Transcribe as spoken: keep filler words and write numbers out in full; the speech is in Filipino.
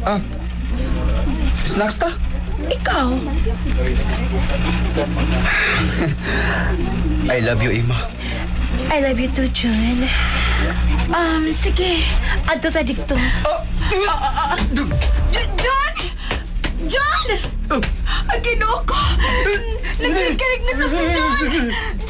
Ah, snacks ta? Ikaw? I love you, Ima. I love you too, John. Um, sige. Adto ta dito. Oh, J- John! John! Ang ginoo ko! Nagkikilig na sa si John!